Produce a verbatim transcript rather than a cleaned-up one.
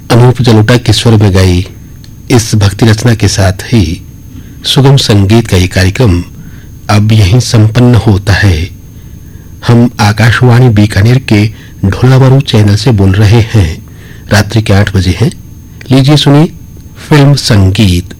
अनूप जलोटा के स्वर में गाई इस भक्ति रचना के साथ ही सुगम संगीत का ये कार्यक्रम अब यहीं संपन्न होता है। हम आकाशवाणी बीकानेर के ढोलावरू चैनल से बोल रहे हैं। रात्रि के आठ बजे हैं। लीजिए सुनिए फिल्म संगीत।